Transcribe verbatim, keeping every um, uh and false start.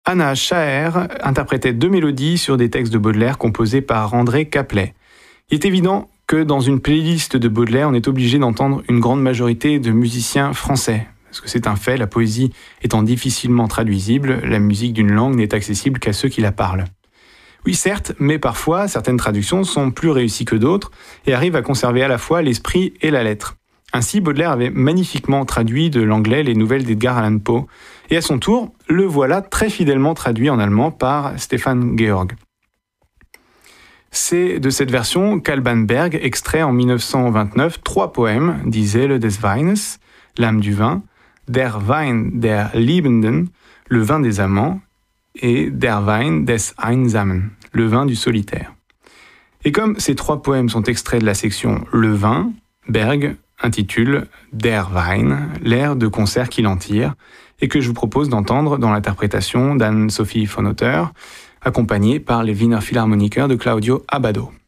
Anna Schaer interprétait deux mélodies sur des textes de Baudelaire composés par André Caplet. Il est évident que dans une playlist de Baudelaire, on est obligé d'entendre une grande majorité de musiciens français. Parce que c'est un fait, la poésie étant difficilement traduisible, la musique d'une langue n'est accessible qu'à ceux qui la parlent. Oui, certes, mais parfois, certaines traductions sont plus réussies que d'autres et arrivent à conserver à la fois l'esprit et la lettre. Ainsi, Baudelaire avait magnifiquement traduit de l'anglais les nouvelles d'Edgar Allan Poe. Et à son tour, le voilà très fidèlement traduit en allemand par Stefan Georg. C'est de cette version qu'Alban Berg extrait en dix-neuf cent vingt-neuf trois poèmes, Die Seele des Weines, l'âme du vin, Der Wein der Liebenden, le vin des amants, et Der Wein des Einsamen, le vin du solitaire. Et comme ces trois poèmes sont extraits de la section Le vin, Berg intitule Der Wein, l'air de concert qu'il en tire, et que je vous propose d'entendre dans l'interprétation d'Anne-Sophie von Otter, accompagnée par les Wiener Philharmoniker de Claudio Abbado.